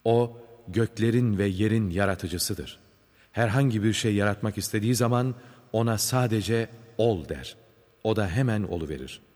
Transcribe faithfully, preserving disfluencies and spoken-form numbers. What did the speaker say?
O, göklerin ve yerin yaratıcısıdır. Herhangi bir şey yaratmak istediği zaman ona sadece ol der. O da hemen oluverir.